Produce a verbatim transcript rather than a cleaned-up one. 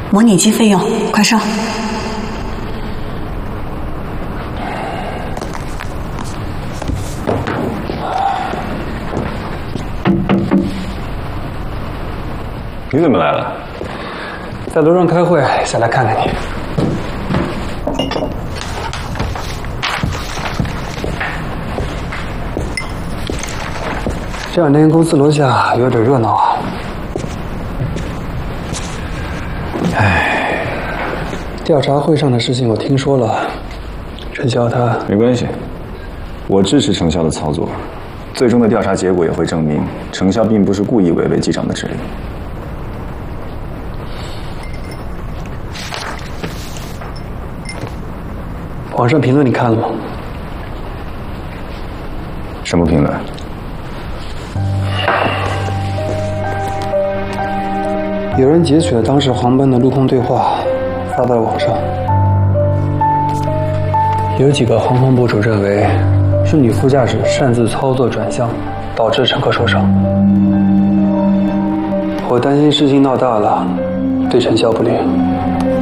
模拟机费用，快上！ 你怎么来了？ 在楼上开会，下来看看你。这两天公司楼下有点热闹啊。哎，调查会上的事情我听说了，陈潇他没关系，我支持程潇的操作，最终的调查结果也会证明程潇并不是故意违背机长的指令。 网上评论你看了吗？ 什么评论？ 有人截取了当时航班的陆空对话，发到了网上。有几个航空部主认为是女副驾驶擅自操作转向，导致乘客受伤。我担心事情闹大了，对陈潇不利。